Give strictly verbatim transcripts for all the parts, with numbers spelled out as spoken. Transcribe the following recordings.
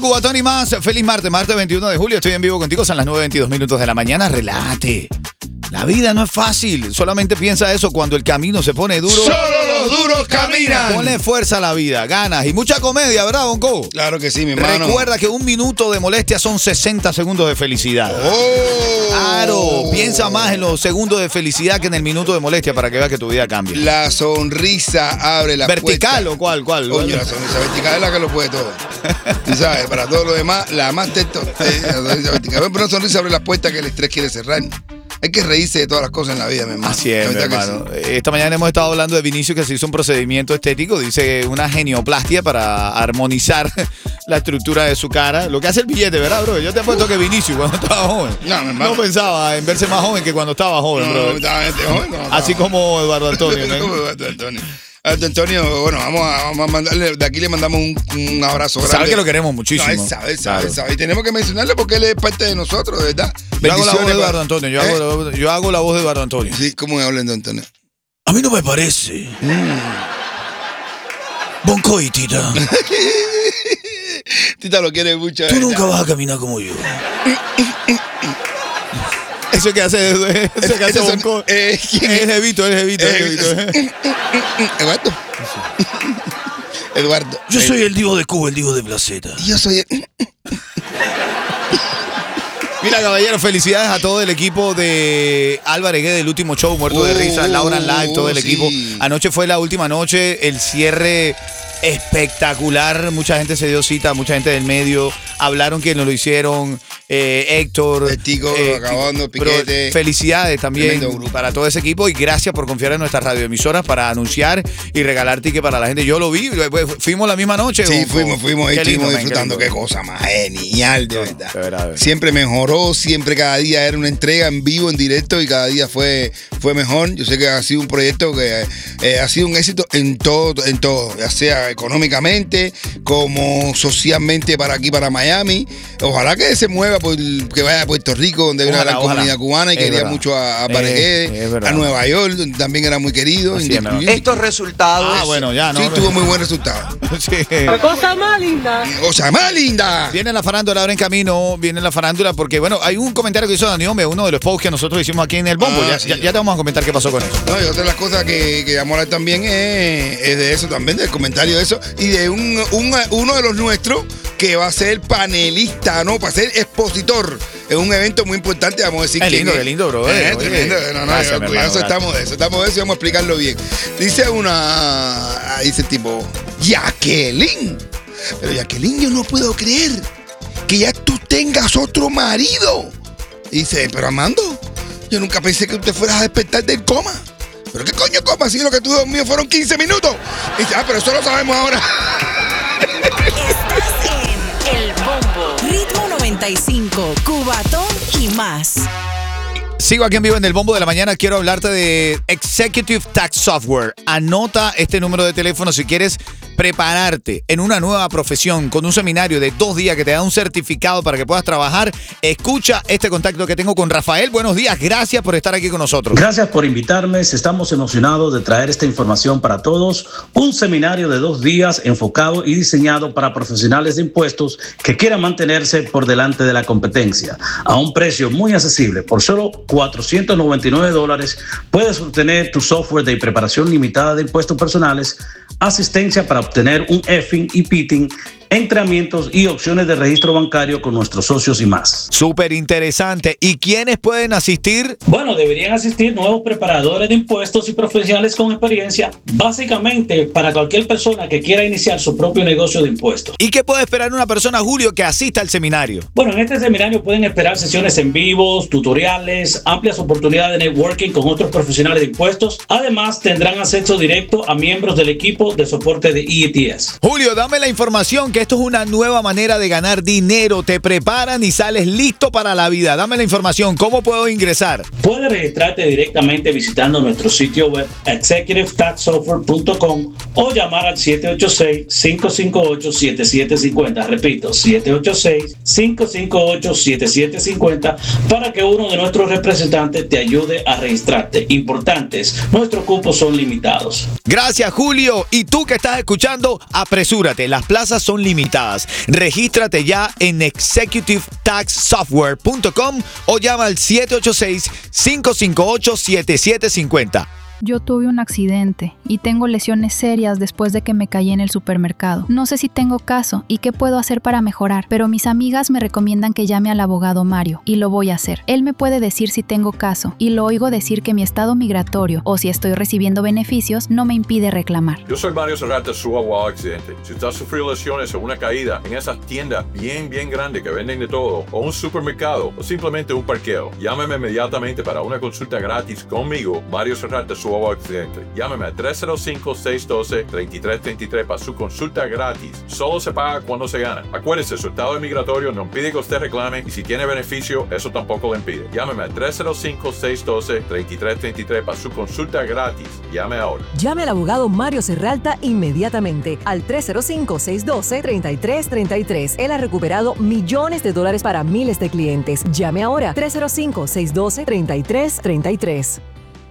Cubatón y más, feliz martes, martes veintiuno de julio, estoy en vivo contigo, son las nueve veintidós minutos de la mañana, relájate. La vida no es fácil, solamente piensa eso cuando el camino se pone duro. ¡Solo los duros caminan! Ponle fuerza a la vida, ganas y mucha comedia, ¿verdad, Bonco? Claro que sí, mi hermano. Recuerda que un minuto de molestia son sesenta segundos de felicidad. ¡Oh! Claro, piensa más en los segundos de felicidad que en el minuto de molestia para que veas que tu vida cambie. La sonrisa abre la puerta. ¿Vertical o cuál? ¿Cuál? Coño, la sonrisa vertical es la que lo puede todo. Tú sabes, para todo lo demás, la más texto. Eh, la sonrisa vertical. Pero una sonrisa abre la puerta que el estrés quiere cerrar. Hay que reírse de todas las cosas en la vida, mi hermano. Así es, mi hermano. Sí. Esta mañana hemos estado hablando de Vinicio, que se hizo un procedimiento estético, dice una genioplastia para armonizar la estructura de su cara. Lo que hace el billete, ¿verdad, bro? Yo te apuesto que Vinicio, cuando estaba joven, no, mi hermano, no pensaba en verse más joven que cuando estaba joven, no, bro. No, estaba joven, no, no. Así como Eduardo Antonio, ¿no? Como Eduardo Antonio. Aldo Antonio, bueno, vamos a, vamos a mandarle, de aquí le mandamos un, un abrazo grande. Sabe que lo queremos muchísimo. No, él sabe, él sabe, claro. él sabe. Y tenemos que mencionarle porque él es parte de nosotros, de verdad. Yo hago la voz de Eduardo Antonio, yo, ¿Eh? hago, yo hago la voz de Eduardo Antonio. Sí, ¿cómo habla de Antonio? A mí no me parece. Mm. Bonco y Tita. Tita lo quiere mucho. Tú nunca vas a caminar como yo. Eso que hace, eso que hace Bonco. Eh, es el jevito, es el jevito, es el jevito. Eduardo. Eduardo. Yo eh. soy el divo de Cuba, el divo de Placeta. Yo soy el... Mira, caballero, felicidades a todo el equipo de Álvarez del último show, Muerto uh, de Risa, Laura Live, todo el sí. equipo. Anoche fue la última noche, el cierre espectacular, mucha gente se dio cita, mucha gente del medio, hablaron que nos lo hicieron, eh, Héctor, Testigo, eh, acabando, Piquete. Felicidades también para todo ese equipo y gracias por confiar en nuestras radioemisoras para anunciar y regalar tickets para la gente. Yo lo vi, fuimos la misma noche. Sí, o, fuimos, fuimos ahí, estuvimos disfrutando, qué, qué cosa más genial, de verdad. De verdad. Siempre mejoró, siempre cada día era una entrega en vivo, en directo y cada día fue, fue mejor. Yo sé que ha sido un proyecto que eh, ha sido un éxito en todo, en todo, ya sea económicamente, como socialmente para aquí, para Miami. Ojalá que se mueva, por, que vaya a Puerto Rico, donde hay una gran comunidad cubana y es quería verdad. mucho a, a Paregué, eh, a Nueva York, donde también era muy querido. Estos resultados. Ah, bueno, ya, ¿no? Sí, tuvo muy buen resultado. Sí. La cosa más linda. Cosa más linda. Viene la farándula ahora en camino, viene la farándula, porque bueno, hay un comentario que hizo Daniome, uno de los posts que nosotros hicimos aquí en el Bombo. Ah, ya, sí, ya, ya te vamos a comentar qué pasó con eso. No, y otra de las cosas que, que llamó a hablar también es, es de eso también, del comentario de eso, y de un, un uno de los nuestros que va a ser panelista, ¿no? Para ser expositor. Es un evento muy importante, vamos a decir. Es lindo, qué lindo, bro. Eh, tremendo. No, no, gracias, no, cuidado, estamos de eso, estamos de eso y vamos a explicarlo bien. Dice una, dice tipo, Jacqueline. Pero Jacqueline, yo no puedo creer que ya tú tengas otro marido. Y dice, pero Armando, yo nunca pensé que usted fueras a despertar del coma. ¿Pero qué coño coma? Si lo que tuvo mío fueron quince minutos. Y dice, ah, pero eso lo sabemos ahora. Estás en El Bombo. Ritmo noventa y cinco, Cubatón y más. Sigo aquí en vivo en el Bombo de la Mañana. Quiero hablarte de Executive Tax Software. Anota este número de teléfono si quieres prepararte en una nueva profesión con un seminario de dos días que te da un certificado para que puedas trabajar. Escucha este contacto que tengo con Rafael. Buenos días, gracias por estar aquí con nosotros. Gracias por invitarme. Estamos emocionados de traer esta información para todos. Un seminario de dos días enfocado y diseñado para profesionales de impuestos que quieran mantenerse por delante de la competencia. A un precio muy accesible, por solo cuatrocientos noventa y nueve dólares, puedes obtener tu software de preparación limitada de impuestos personales, asistencia para obtener un E F I N y P I T I N, entrenamientos y opciones de registro bancario con nuestros socios y más. Súper interesante. ¿Y quiénes pueden asistir? Bueno, deberían asistir nuevos preparadores de impuestos y profesionales con experiencia, básicamente para cualquier persona que quiera iniciar su propio negocio de impuestos. ¿Y qué puede esperar una persona, Julio, que asista al seminario? Bueno, en este seminario pueden esperar sesiones en vivos, tutoriales, amplias oportunidades de networking con otros profesionales de impuestos. Además, tendrán acceso directo a miembros del equipo de soporte de E T S. Julio, dame la información que esto es una nueva manera de ganar dinero. Te preparan y sales listo para la vida. Dame la información. ¿Cómo puedo ingresar? Puedes registrarte directamente visitando nuestro sitio web executive tax software punto com o llamar al siete ocho seis, cinco cinco ocho, siete siete cinco cero. Repito, siete ocho seis, cinco cinco ocho, siete siete cinco cero para que uno de nuestros representantes te ayude a registrarte. Importantes, nuestros cupos son limitados. Gracias, Julio. Y tú que estás escuchando, apresúrate. Las plazas son limitadas. ilimitadas. Regístrate ya en executive tax software punto com o llama al siete ocho seis, cinco cinco ocho, siete siete cinco cero. Yo tuve un accidente y tengo lesiones serias después de que me caí en el supermercado. No sé si tengo caso y qué puedo hacer para mejorar, pero mis amigas me recomiendan que llame al abogado Mario y lo voy a hacer. Él me puede decir si tengo caso y lo oigo decir que mi estado migratorio o si estoy recibiendo beneficios no me impide reclamar. Yo soy Mario Serrata, su abogado accidente. Si usted ha sufrido lesiones o una caída en esas tiendas bien, bien grandes que venden de todo, o un supermercado, o simplemente un parqueo, llámeme inmediatamente para una consulta gratis conmigo, Mario Serrata, su accidente. Llámeme a tres cero cinco, seis uno dos, tres tres tres tres para su consulta gratis. Solo se paga cuando se gana. Acuérdese, su estado migratorio no impide que usted reclame y si tiene beneficio, eso tampoco le impide. Llámeme a tres cero cinco, seis uno dos, tres tres tres tres para su consulta gratis. Llame ahora. Llame al abogado Mario Serralta inmediatamente al tres cero cinco, seis uno dos, tres tres tres tres. Él ha recuperado millones de dólares para miles de clientes. Llame ahora tres cero cinco, seis uno dos, tres tres tres tres.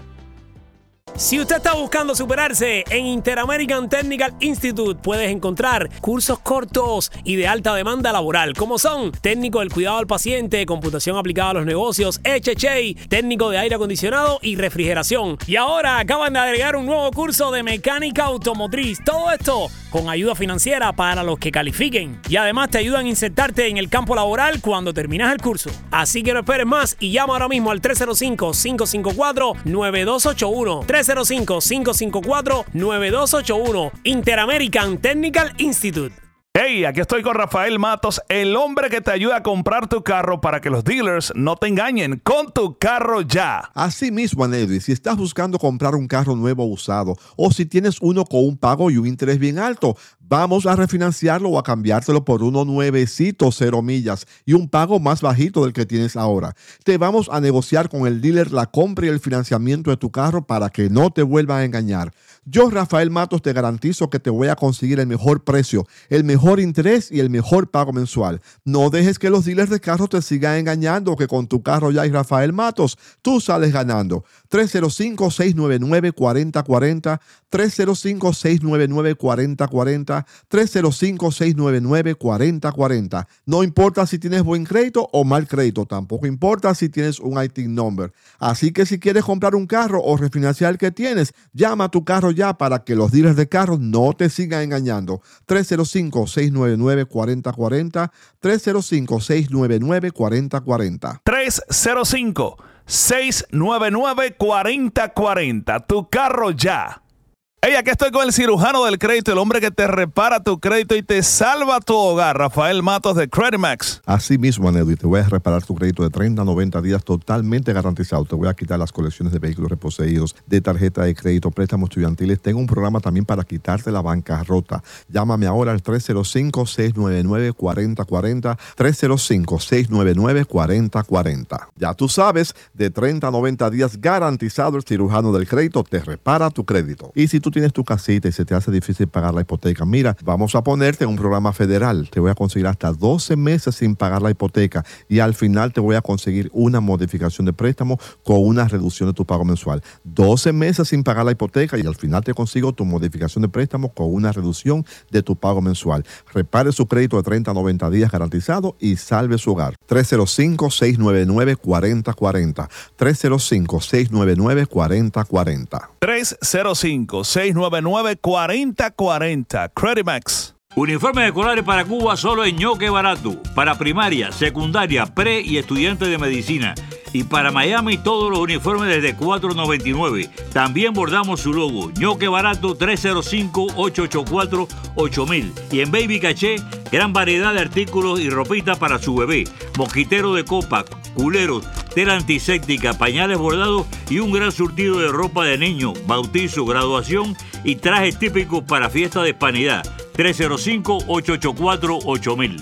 Si usted está buscando superarse, en Interamerican Technical Institute puedes encontrar cursos cortos y de alta demanda laboral, como son técnico del cuidado al paciente, computación aplicada a los negocios, H H A, técnico de aire acondicionado y refrigeración. Y ahora acaban de agregar un nuevo curso de mecánica automotriz. Todo esto con ayuda financiera para los que califiquen. Y además te ayudan a insertarte en el campo laboral cuando terminas el curso. Así que no esperes más y llama ahora mismo al tres cero cinco, cinco cinco cuatro, nueve dos ocho uno. tres cero cinco, cinco cinco cuatro, nueve dos ocho uno. Interamerican Technical Institute. Hey, aquí estoy con Rafael Matos, el hombre que te ayuda a comprar tu carro para que los dealers no te engañen con tu carro ya. Así mismo, Anedi, si estás buscando comprar un carro nuevo o usado, o si tienes uno con un pago y un interés bien alto, vamos a refinanciarlo o a cambiártelo por uno nuevecito, cero millas y un pago más bajito del que tienes ahora. Te vamos a negociar con el dealer la compra y el financiamiento de tu carro para que no te vuelvan a engañar. Yo, Rafael Matos, te garantizo que te voy a conseguir el mejor precio, el mejor interés y el mejor pago mensual. No dejes que los dealers de carros te sigan engañando, que con tu carro ya hay Rafael Matos, tú sales ganando. tres cero cinco, seis nueve nueve, cuatro cero cuatro cero, tres cero cinco, seis nueve nueve, cuatro cero cuatro cero, tres cero cinco, seis nueve nueve, cuatro cero cuatro cero. No importa si tienes buen crédito o mal crédito, tampoco importa si tienes un I T I N number. Así que si quieres comprar un carro o refinanciar el que tienes, llama a tu carro ya para que los dealers de carros no te sigan engañando. tres cero cinco, seis nueve nueve, cuatro cero cuatro cero, tres cero cinco, seis nueve nueve, cuatro cero cuatro cero. tres cero cinco, seis nueve nueve, cuatro cero cuatro cero. Tu carro ya. Hey, aquí estoy con el cirujano del crédito, el hombre que te repara tu crédito y te salva tu hogar, Rafael Matos de CreditMax. Así mismo, Anedi, te voy a reparar tu crédito de treinta a noventa días totalmente garantizado. Te voy a quitar las colecciones de vehículos reposeídos, de tarjeta de crédito, préstamos estudiantiles. Tengo un programa también para quitarte la bancarrota. Llámame ahora al tres cero cinco, seis nueve nueve, cuatro cero cuatro cero, tres cero cinco, seis nueve nueve, cuatro cero cuatro cero. Ya tú sabes, de treinta a noventa días garantizado, el cirujano del crédito te repara tu crédito. Y si tú tienes tu casita y se te hace difícil pagar la hipoteca, mira, vamos a ponerte en un programa federal. Te voy a conseguir hasta doce meses sin pagar la hipoteca y al final te voy a conseguir una modificación de préstamo con una reducción de tu pago mensual. doce meses sin pagar la hipoteca y al final te consigo tu modificación de préstamo con una reducción de tu pago mensual. Repare su crédito de treinta a noventa días garantizado y salve su hogar. tres cero cinco, seis nueve nueve, cuatro cero cuatro cero. tres cero cinco, seis nueve nueve, cuatro cero cuatro cero. tres cero cinco, seis nueve nueve, cuatro cero cuatro cero. CreditMax. Uniformes escolares para Cuba solo en ñoque barato. Para primaria, secundaria, pre y estudiantes de medicina. Y para Miami todos los uniformes desde cuatro noventa y nueve. También bordamos su logo. ñoque barato tres cero cinco, ocho ocho cuatro, ocho mil. Y en Baby Caché, gran variedad de artículos y ropita para su bebé. Mosquitero de copa, culeros, tela antiséptica, pañales bordados y un gran surtido de ropa de niño, bautizo, graduación y trajes típicos para fiesta de hispanidad. tres cero cinco, ocho ocho cuatro, ocho mil.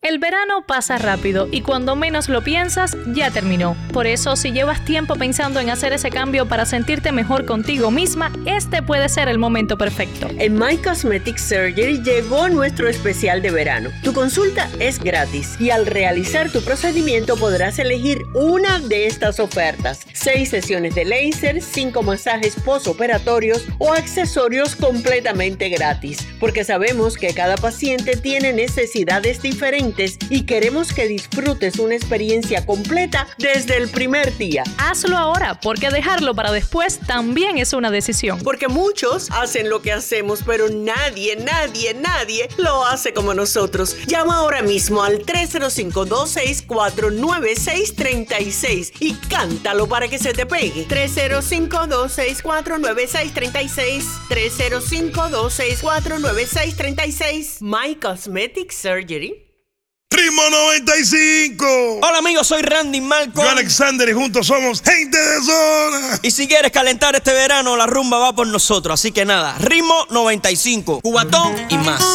El verano pasa rápido y cuando menos lo piensas, ya terminó. Por eso, si llevas tiempo pensando en hacer ese cambio para sentirte mejor contigo misma, este puede ser el momento perfecto. En My Cosmetic Surgery llegó nuestro especial de verano. Tu consulta es gratis y al realizar tu procedimiento podrás elegir una de estas ofertas. Seis sesiones de láser, cinco masajes postoperatorios o accesorios completamente gratis. Porque sabemos que cada paciente tiene necesidades diferentes y queremos que disfrutes una experiencia completa desde el primer día. Hazlo ahora, porque dejarlo para después también es una decisión. Porque muchos hacen lo que hacemos, pero nadie, nadie, nadie lo hace como nosotros. Llama ahora mismo al tres cero cinco, dos seis cuatro, nueve seis tres seis y cántalo para que se te pegue. tres cero cinco, dos seis cuatro, nueve seis tres seis tres cero cinco, dos seis cuatro, nueve seis tres seis My Cosmetic Surgery. Ritmo noventa y cinco. Hola amigos, soy Randy Malcolm. Yo Alexander y juntos somos Gente de Zona. Y si quieres calentar este verano, la rumba va por nosotros. Así que nada, Ritmo noventa y cinco, Cubatón y más.